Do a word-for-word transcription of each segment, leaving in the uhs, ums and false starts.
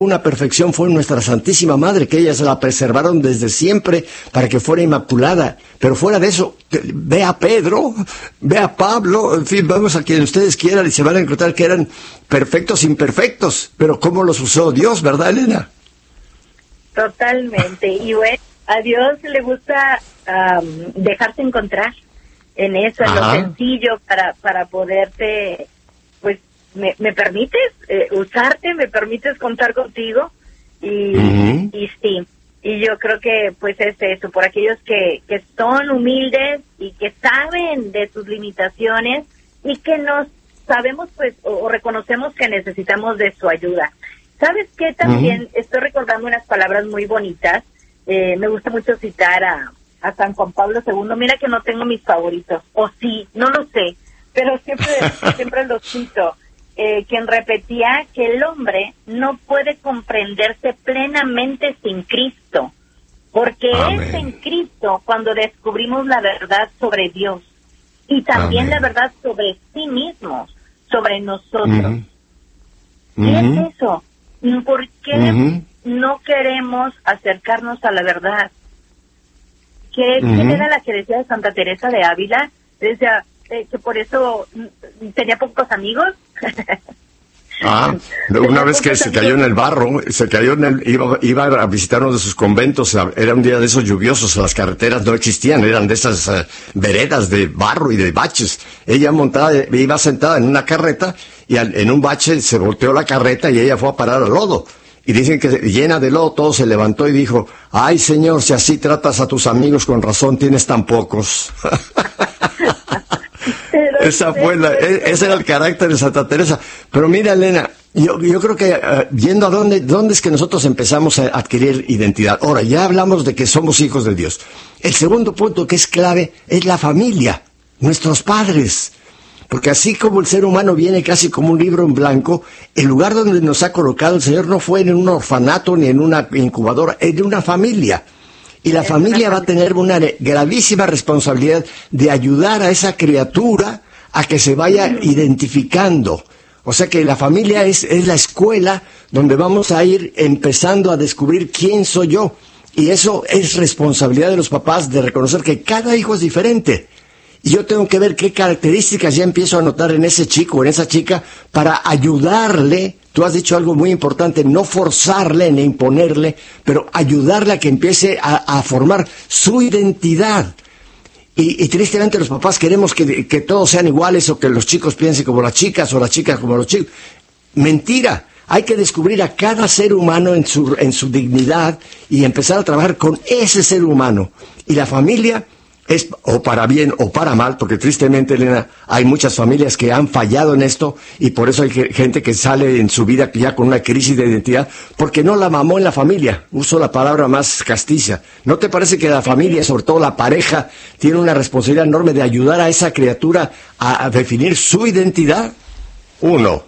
una perfección fue nuestra Santísima Madre, que ellas la preservaron desde siempre para que fuera inmaculada. Pero fuera de eso, ve a Pedro, ve a Pablo, en fin, vamos a quien ustedes quieran y se van a encontrar que eran perfectos imperfectos. Pero ¿cómo los usó Dios, verdad, Elena? Totalmente. Y bueno, a Dios le gusta um, dejarse encontrar en eso, en Ajá. lo sencillo, para, para poderte, pues, me, me permites eh, usarte, me permites contar contigo, y, uh-huh. y sí, y yo creo que pues es eso, por aquellos que, que son humildes y que saben de sus limitaciones y que nos sabemos pues o, o reconocemos que necesitamos de su ayuda. ¿Sabes qué? También uh-huh. estoy recordando unas palabras muy bonitas, eh, me gusta mucho citar a, a San Juan Pablo segundo, mira que no tengo mis favoritos, o sí, no lo sé, pero siempre, siempre los cito. Eh, quien repetía que el hombre no puede comprenderse plenamente sin Cristo, porque Amén. Es en Cristo cuando descubrimos la verdad sobre Dios y también Amén. La verdad sobre sí mismos, sobre nosotros. Uh-huh. ¿Qué uh-huh. es eso? ¿Por qué uh-huh. no queremos acercarnos a la verdad? ¿Qué, uh-huh. ¿Quién era la que decía de Santa Teresa de Ávila? Decía eh, que por eso tenía pocos amigos. Ah, una vez que se cayó en el barro, se cayó en el, iba, iba a visitar uno de sus conventos, era un día de esos lluviosos, las carreteras no existían, eran de esas uh, veredas de barro y de baches. Ella montada, iba sentada en una carreta y al, en un bache se volteó la carreta y ella fue a parar al lodo. Y dicen que llena de lodo, todo se levantó y dijo, ay señor, si así tratas a tus amigos, con razón tienes tan pocos. Esa fue la, ese era el carácter de Santa Teresa. Pero mira, Elena, yo, yo creo que uh, viendo a dónde, dónde es que nosotros empezamos a adquirir identidad. Ahora, ya hablamos de que somos hijos de Dios. El segundo punto que es clave es la familia, nuestros padres. Porque así como el ser humano viene casi como un libro en blanco, el lugar donde nos ha colocado el Señor no fue en un orfanato ni en una incubadora, en una familia. Y la familia va a tener una gravísima responsabilidad de ayudar a esa criatura a que se vaya identificando. O sea que la familia es, es la escuela donde vamos a ir empezando a descubrir quién soy yo. Y eso es responsabilidad de los papás de reconocer que cada hijo es diferente. Y yo tengo que ver qué características ya empiezo a notar en ese chico o en esa chica para ayudarle. Tú has dicho algo muy importante, no forzarle ni imponerle, pero ayudarle a que empiece a, a formar su identidad. Y, y tristemente los papás queremos que, que todos sean iguales o que los chicos piensen como las chicas o las chicas como los chicos. Mentira. Hay que descubrir a cada ser humano en su, en su dignidad y empezar a trabajar con ese ser humano. Y la familia es o para bien o para mal, porque tristemente, Elena, hay muchas familias que han fallado en esto y por eso hay gente que sale en su vida ya con una crisis de identidad porque no la mamó en la familia. Uso la palabra más castiza. ¿No te parece que la familia, sobre todo la pareja, tiene una responsabilidad enorme de ayudar a esa criatura a, a definir su identidad? Uno.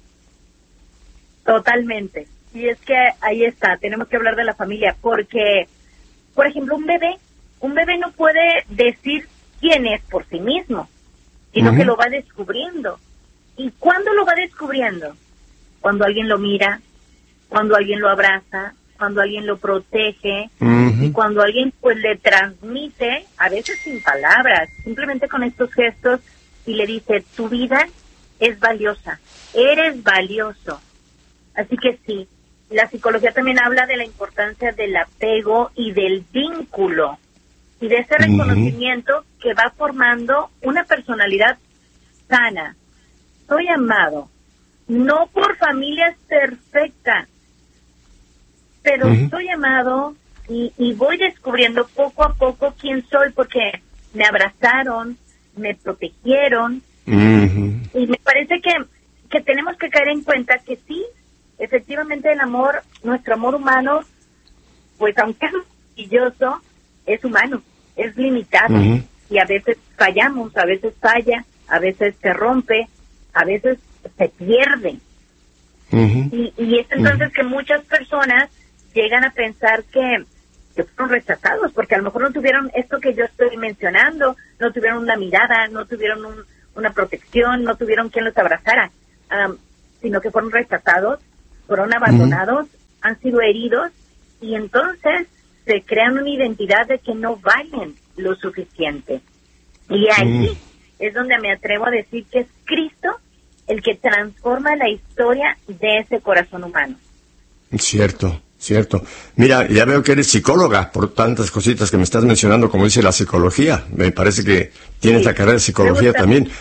Totalmente. Y es que ahí está, tenemos que hablar de la familia porque, por ejemplo, un bebé Un bebé no puede decir quién es por sí mismo, sino uh-huh. que lo va descubriendo. ¿Y cuándo lo va descubriendo? Cuando alguien lo mira, cuando alguien lo abraza, cuando alguien lo protege, uh-huh. y cuando alguien pues le transmite, a veces sin palabras, simplemente con estos gestos, y le dice, tu vida es valiosa, eres valioso. Así que sí, la psicología también habla de la importancia del apego y del vínculo, y de ese reconocimiento uh-huh. que va formando una personalidad sana. Soy amado, no por familias perfectas, pero uh-huh. soy amado y, y voy descubriendo poco a poco quién soy porque me abrazaron, me protegieron, uh-huh. y me parece que, que tenemos que caer en cuenta que sí, efectivamente el amor, nuestro amor humano, pues aunque es maravilloso, es humano, es limitado, uh-huh. y a veces fallamos, a veces falla, a veces se rompe, a veces se pierde. Uh-huh. Y, y es entonces uh-huh. que muchas personas llegan a pensar que, que fueron rechazados, porque a lo mejor no tuvieron esto que yo estoy mencionando, no tuvieron una mirada, no tuvieron un, una protección, no tuvieron quien los abrazara, um, sino que fueron rechazados, fueron abandonados, uh-huh. han sido heridos y entonces se crean una identidad de que no valen lo suficiente. Y ahí mm. es donde me atrevo a decir que es Cristo el que transforma la historia de ese corazón humano. Cierto, cierto. Mira, ya veo que eres psicóloga por tantas cositas que me estás mencionando, como dice la psicología. Me parece que tienes sí, la carrera de psicología también.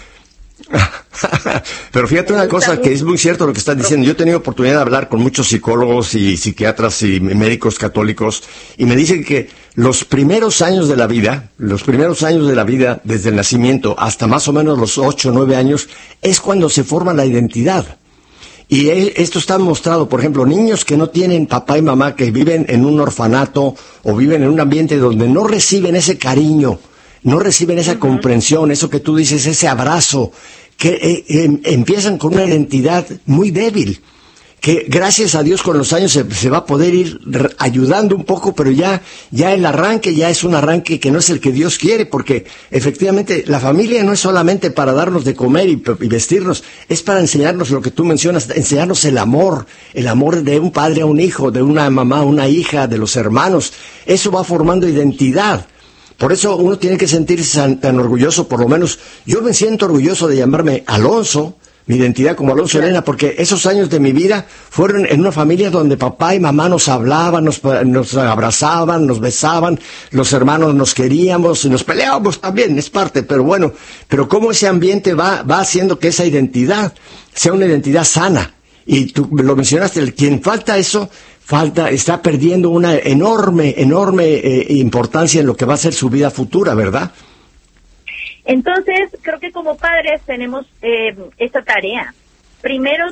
Pero fíjate una cosa que es muy cierto lo que estás diciendo. Yo he tenido oportunidad de hablar con muchos psicólogos y psiquiatras y médicos católicos y me dicen que los primeros años de la vida, los primeros años de la vida desde el nacimiento hasta más o menos los ocho o nueve años es cuando se forma la identidad. Y esto está mostrado, por ejemplo, niños que no tienen papá y mamá, que viven en un orfanato o viven en un ambiente donde no reciben ese cariño, no reciben esa uh-huh. comprensión, eso que tú dices, ese abrazo, que eh, eh, empiezan con una identidad muy débil, que gracias a Dios con los años se, se va a poder ir ayudando un poco, pero ya, ya el arranque ya es un arranque que no es el que Dios quiere, porque efectivamente la familia no es solamente para darnos de comer y, y vestirnos, es para enseñarnos lo que tú mencionas, enseñarnos el amor, el amor de un padre a un hijo, de una mamá a una hija, de los hermanos. Eso va formando identidad. Por eso uno tiene que sentirse tan, tan orgulloso, por lo menos yo me siento orgulloso de llamarme Alonso, mi identidad como Alonso Elena, porque esos años de mi vida fueron en una familia donde papá y mamá nos hablaban, nos, nos abrazaban, nos besaban, los hermanos nos queríamos y nos peleábamos también, es parte, pero bueno, pero cómo ese ambiente va, va haciendo que esa identidad sea una identidad sana. Y tú lo mencionaste, el, quien falta eso, falta, está perdiendo una enorme, enorme eh, importancia en lo que va a ser su vida futura, ¿verdad? Entonces, creo que como padres tenemos eh, esta tarea. Primero,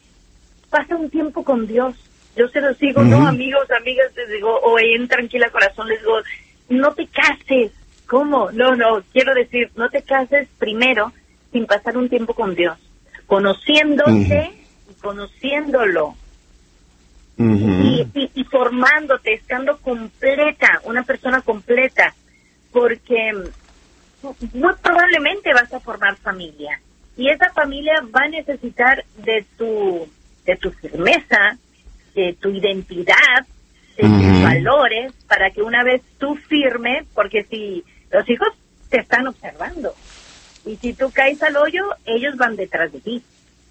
pasa un tiempo con Dios. Yo se los digo, uh-huh. no, amigos, amigas, les digo, oye, tranquila corazón, les digo, no te cases. ¿Cómo? No, no, quiero decir, no te cases primero sin pasar un tiempo con Dios, conociéndote uh-huh. y conociéndolo. Uh-huh. Y, y, y formándote, estando completa, una persona completa, porque muy probablemente vas a formar familia y esa familia va a necesitar de tu de tu firmeza, de tu identidad, de uh-huh. tus valores, para que una vez tú firme, porque si los hijos te están observando y si tú caes al hoyo, ellos van detrás de ti.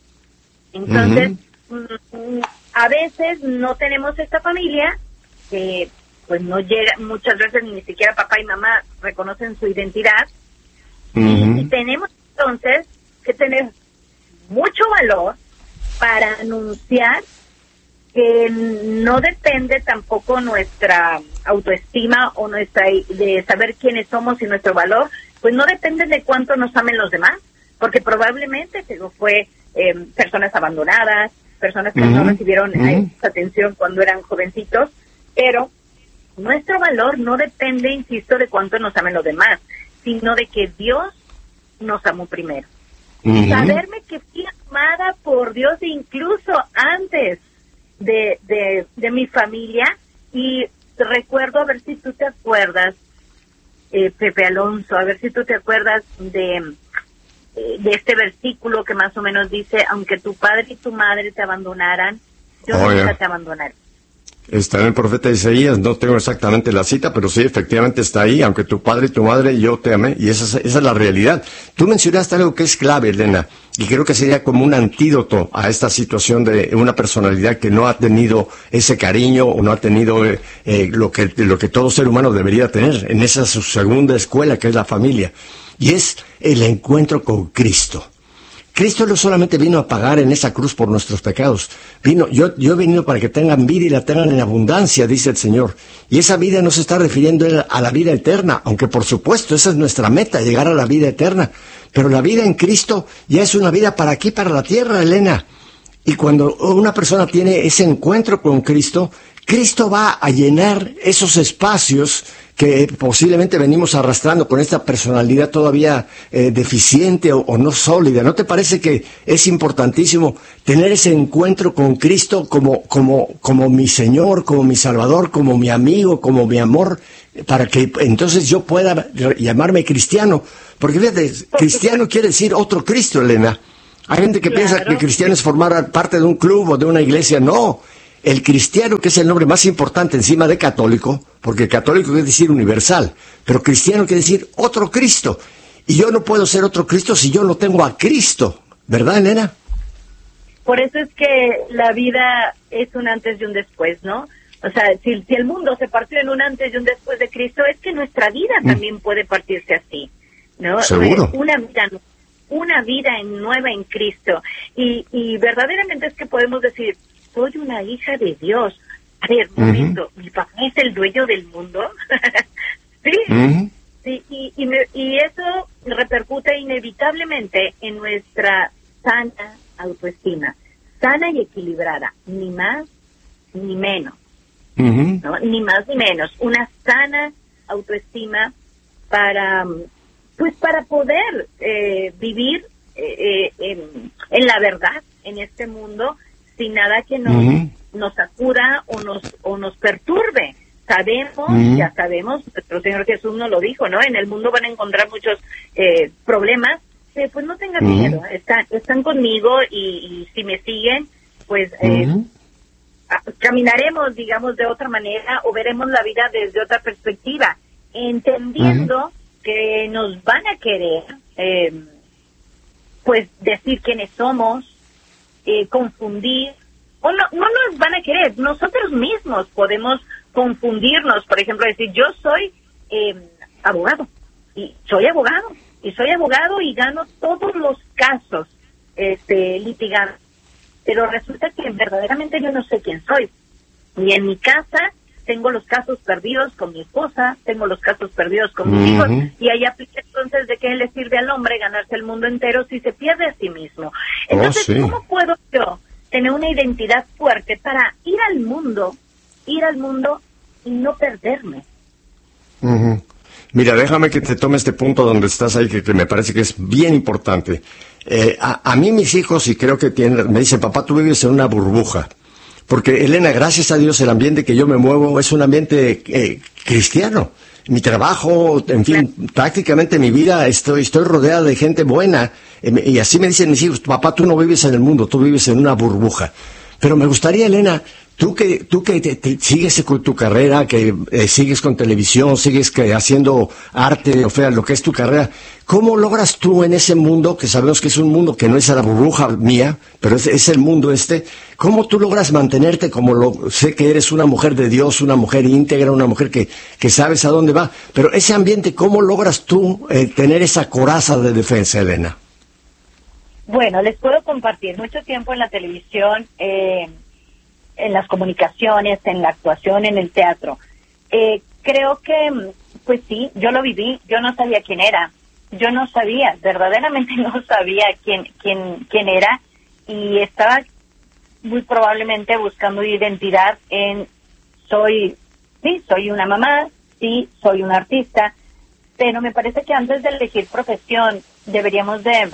Entonces, uh-huh. a veces no tenemos esta familia que pues no llega, muchas veces ni siquiera papá y mamá reconocen su identidad. Uh-huh. Y tenemos entonces que tener mucho valor para anunciar que no depende tampoco nuestra autoestima o nuestra de saber quiénes somos y nuestro valor, pues no depende de cuánto nos amen los demás, porque probablemente se fue eh, personas abandonadas, personas que uh-huh. no recibieron uh-huh. atención cuando eran jovencitos, pero nuestro valor no depende, insisto, de cuánto nos amen los demás, sino de que Dios nos amó primero. Uh-huh. Saberme que fui amada por Dios incluso antes de, de, de mi familia, y recuerdo, a ver si tú te acuerdas, eh, Pepe Alonso, a ver si tú te acuerdas de, de este versículo que más o menos dice, aunque tu padre y tu madre te abandonaran, yo oh, nunca yeah. te abandonaré. Está en el profeta Isaías, no tengo exactamente la cita, pero sí, efectivamente está ahí, aunque tu padre y tu madre, yo te amé, y esa es, esa es la realidad. Tú mencionaste algo que es clave, Elena, y creo que sería como un antídoto a esta situación de una personalidad que no ha tenido ese cariño o no ha tenido eh, eh, lo que lo que todo ser humano debería tener en esa su segunda escuela, que es la familia, y es el encuentro con Cristo. Cristo no solamente vino a pagar en esa cruz por nuestros pecados, vino, yo, yo he venido para que tengan vida y la tengan en abundancia, dice el Señor. Y esa vida no se está refiriendo a la vida eterna, aunque por supuesto esa es nuestra meta, llegar a la vida eterna. Pero la vida en Cristo ya es una vida para aquí, para la tierra, Elena. Y cuando una persona tiene ese encuentro con Cristo, Cristo va a llenar esos espacios que posiblemente venimos arrastrando con esta personalidad todavía eh, deficiente o, o no sólida. ¿No te parece que es importantísimo tener ese encuentro con Cristo como, como, como mi Señor, como mi Salvador, como mi amigo, como mi amor, para que entonces yo pueda llamarme cristiano? Porque fíjate, cristiano quiere decir otro Cristo, Elena. Hay gente que claro. piensa que cristiano es formar parte de un club o de una iglesia. No. el cristiano, que es el nombre más importante encima de católico, porque católico quiere decir universal, pero cristiano quiere decir otro Cristo. Y yo no puedo ser otro Cristo si yo no tengo a Cristo, ¿verdad, Elena? Por eso es que la vida es un antes y un después, ¿no? O sea, si, si el mundo se partió en un antes y un después de Cristo, es que nuestra vida mm. también puede partirse así, ¿no? Seguro. Una vida, una vida en nueva en Cristo. Y, y verdaderamente es que podemos decir, soy una hija de Dios. A ver, un momento, uh-huh. ¿mi papá es el dueño del mundo? Sí. Uh-huh. Sí, y, y, me, y eso repercute inevitablemente en nuestra sana autoestima, sana y equilibrada, ni más ni menos, uh-huh. ¿no? Ni más ni menos, una sana autoestima para, pues para poder eh, vivir eh, en, en la verdad en este mundo sin nada que nos, uh-huh. nos sacuda o nos o nos perturbe. Sabemos, uh-huh. ya sabemos, nuestro Señor Jesús nos lo dijo, ¿no? En el mundo van a encontrar muchos eh, problemas, eh, pues no tengan uh-huh. miedo, están, están conmigo y, y si me siguen, pues eh, uh-huh. a, caminaremos, digamos, de otra manera o veremos la vida desde otra perspectiva, entendiendo uh-huh. que nos van a querer, eh, pues decir quiénes somos, eh, confundir, o no, no nos van a querer, nosotros mismos podemos confundirnos, por ejemplo, decir, yo soy eh, abogado, y soy abogado, y soy abogado y gano todos los casos este, litigados, pero resulta que verdaderamente yo no sé quién soy, y en mi casa tengo los casos perdidos con mi esposa, tengo los casos perdidos con mis uh-huh. hijos, y ahí aplica entonces de qué le sirve al hombre ganarse el mundo entero si se pierde a sí mismo. Entonces, oh, sí. ¿cómo puedo yo tener una identidad fuerte para ir al mundo, ir al mundo y no perderme? Uh-huh. Mira, déjame que te tome este punto donde estás ahí, que, que me parece que es bien importante. Eh, a, a mí mis hijos, y creo que tienen, me dicen, papá, tú vives en una burbuja. Porque, Elena, gracias a Dios, el ambiente que yo me muevo es un ambiente eh, cristiano. Mi trabajo, en fin, prácticamente mi vida, estoy, estoy rodeada de gente buena. Eh, y así me dicen mis hijos, papá, tú no vives en el mundo, tú vives en una burbuja. Pero me gustaría, Elena, tú que tú que te, te sigues con tu carrera, que eh, sigues con televisión, sigues que haciendo arte, o sea, lo que es tu carrera, ¿cómo logras tú en ese mundo, que sabemos que es un mundo que no es la burbuja mía, pero es, es el mundo este, cómo tú logras mantenerte como lo sé que eres una mujer de Dios, una mujer íntegra, una mujer que, que sabes a dónde va, pero ese ambiente, ¿cómo logras tú eh, tener esa coraza de defensa, Elena? Bueno, les puedo compartir mucho tiempo en la televisión, eh, en las comunicaciones, en la actuación, en el teatro. Eh, creo que, pues sí, yo lo viví, yo no sabía quién era, yo no sabía, verdaderamente no sabía quién, quién, quién era, y estaba muy probablemente buscando identidad en, soy, sí, soy una mamá, sí, soy una artista, pero me parece que antes de elegir profesión deberíamos de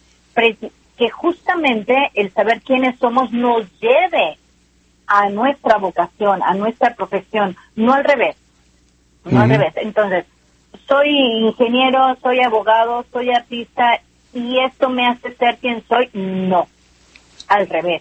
que justamente el saber quiénes somos nos lleve a nuestra vocación, a nuestra profesión, no al revés, no uh-huh. al revés. Entonces, soy ingeniero, soy abogado, soy artista, y esto me hace ser quien soy, no, al revés.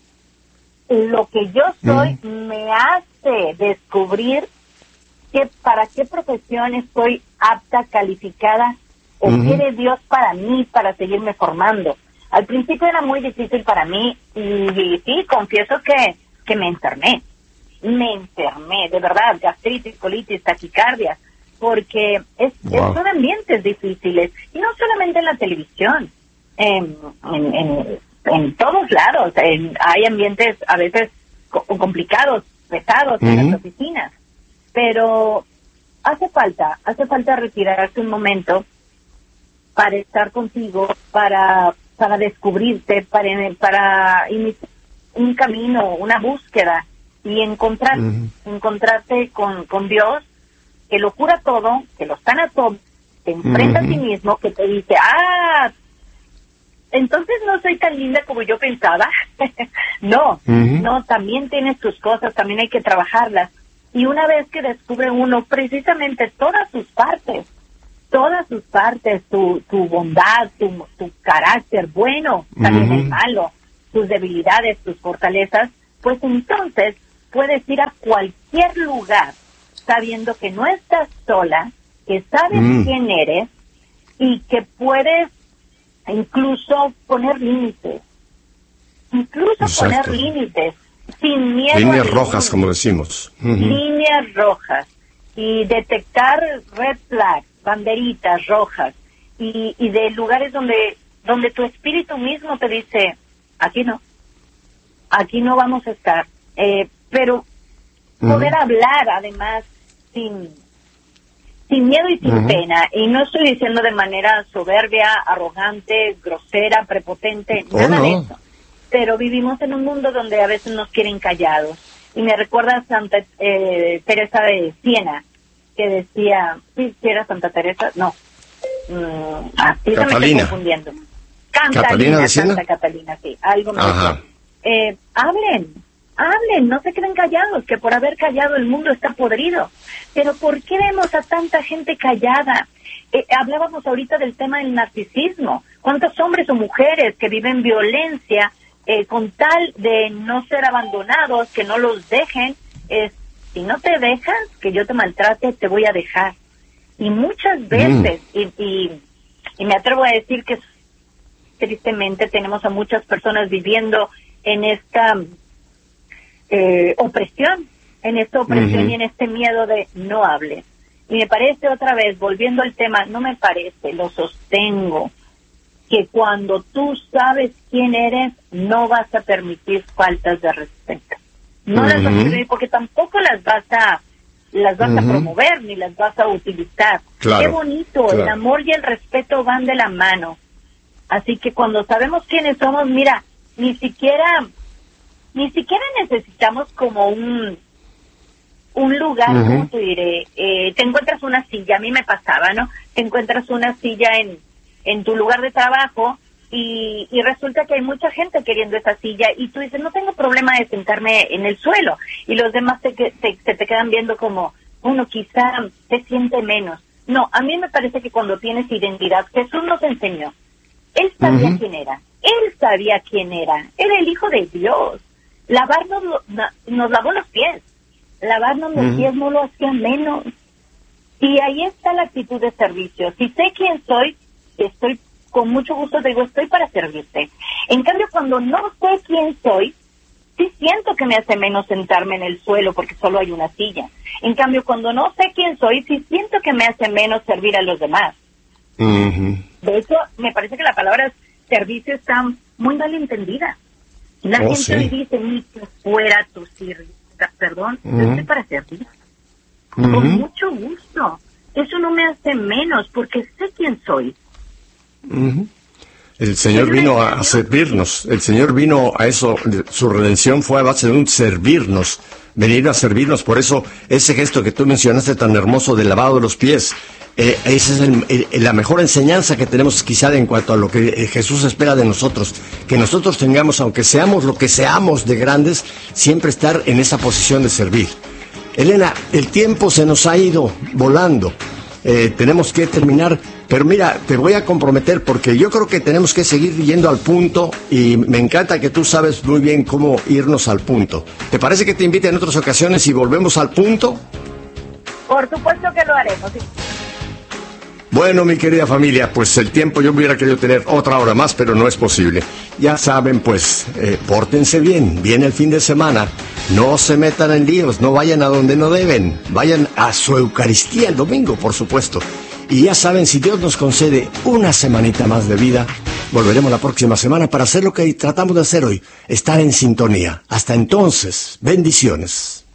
Lo que yo soy uh-huh. me hace descubrir que para qué profesión estoy apta, calificada, o uh-huh. quiere Dios para mí, para seguirme formando. Al principio era muy difícil para mí, y, y sí, confieso que, que me enfermé, me enfermé, de verdad, gastritis, colitis, taquicardia, porque es, wow. son ambientes difíciles, y no solamente en la televisión, en, en, en, en todos lados, en, hay ambientes a veces co- complicados, pesados uh-huh. en las oficinas, pero hace falta, hace falta retirarse un momento para estar contigo, para, para descubrirte, para, para iniciar un camino, una búsqueda, y encontrar, uh-huh. encontrarte con, con Dios, que lo cura todo, que lo sana todo, te enfrenta uh-huh. a ti mismo, que te dice, ah, entonces no soy tan linda como yo pensaba. no, uh-huh. no, también tienes tus cosas, también hay que trabajarlas. Y una vez que descubre uno precisamente todas sus partes, todas sus partes, tu, tu bondad, tu, tu carácter bueno, también uh-huh. el malo, tus debilidades, tus fortalezas, pues entonces puedes ir a cualquier lugar sabiendo que no estás sola, que sabes mm. quién eres y que puedes incluso poner límites. Incluso Exacto. poner límites sin miedo. Líneas rojas, como decimos. Uh-huh. Líneas rojas. Y detectar red flags, banderitas rojas. Y, y de lugares donde, donde tu espíritu mismo te dice, aquí no. Aquí no vamos a estar. Eh, pero uh-huh. poder hablar, además, sin, sin miedo y sin uh-huh. pena. Y no estoy diciendo de manera soberbia, arrogante, grosera, prepotente, oh, nada no. de eso. Pero vivimos en un mundo donde a veces nos quieren callados. Y me recuerda a Santa eh, Teresa de Siena, que decía, sí, sí era Santa Teresa, no, mm, así se me estoy confundiendo. Catalina, ¿Catalina de Siena? Santa Catalina, sí, algo me dijo. Eh, hablen, hablen, no se queden callados, que por haber callado el mundo está podrido. Pero ¿por qué vemos a tanta gente callada? Eh, hablábamos ahorita del tema del narcisismo. ¿Cuántos hombres o mujeres que viven violencia Eh, con tal de no ser abandonados, que no los dejen, es, si no te dejas, que yo te maltrate, te voy a dejar. Y muchas veces, mm. y, y, y me atrevo a decir que tristemente tenemos a muchas personas viviendo en esta eh, opresión, en esta opresión uh-huh. y en este miedo de no hables. Y me parece otra vez, volviendo al tema, no me parece, lo sostengo, que cuando tú sabes quién eres, no vas a permitir faltas de respeto. No uh-huh. las vas a permitir porque tampoco las vas a las vas uh-huh. a promover ni las vas a utilizar. Claro, Qué bonito, claro. El amor y el respeto van de la mano. Así que cuando sabemos quiénes somos, mira, ni siquiera ni siquiera necesitamos como un un lugar, uh-huh. ¿cómo te diré? Eh, te encuentras una silla, a mí me pasaba, ¿no? Te encuentras una silla en en tu lugar de trabajo y, y resulta que hay mucha gente queriendo esa silla y tú dices, no tengo problema de sentarme en el suelo, y los demás te, te, te, te quedan viendo como, uno quizá te siente menos. No, a mí me parece que cuando tienes identidad, Jesús nos enseñó, Él sabía uh-huh. quién era, Él sabía quién era, era el Hijo de Dios. Lavarnos, nos lavó los pies, lavarnos uh-huh. los pies no lo hacía menos. Y ahí está la actitud de servicio. Si sé quién soy, estoy con mucho gusto, te digo, estoy para servirte. En cambio, cuando no sé quién soy, sí siento que me hace menos sentarme en el suelo porque solo hay una silla. En cambio, cuando no sé quién soy, sí siento que me hace menos servir a los demás. Uh-huh. De hecho, me parece que la palabra servicio está muy mal entendida. La oh, gente sí. dice, ni que fuera tu sirvienta, perdón, uh-huh. yo estoy para servir. Uh-huh. Con mucho gusto. Eso no me hace menos porque sé quién soy. Uh-huh. El Señor vino a servirnos, el Señor vino a eso, su redención fue a base de un servirnos, venir a servirnos. Por eso ese gesto que tú mencionaste tan hermoso del lavado de los pies, eh, esa es el, el, la mejor enseñanza que tenemos quizá en cuanto a lo que Jesús espera de nosotros, que nosotros tengamos, aunque seamos lo que seamos de grandes, siempre estar en esa posición de servir. Elena, el tiempo se nos ha ido volando. Eh, tenemos que terminar, pero mira, te voy a comprometer porque yo creo que tenemos que seguir yendo al punto y me encanta que tú sabes muy bien cómo irnos al punto. ¿Te parece que te invite en otras ocasiones y volvemos al punto? Por supuesto que lo haremos. Sí. Bueno, mi querida familia, pues el tiempo yo hubiera querido tener otra hora más, pero no es posible. Ya saben, pues, eh, pórtense bien, viene el fin de semana, no se metan en líos, no vayan a donde no deben, vayan a su Eucaristía el domingo, por supuesto. Y ya saben, si Dios nos concede una semanita más de vida, volveremos la próxima semana para hacer lo que tratamos de hacer hoy, estar en sintonía. Hasta entonces, bendiciones.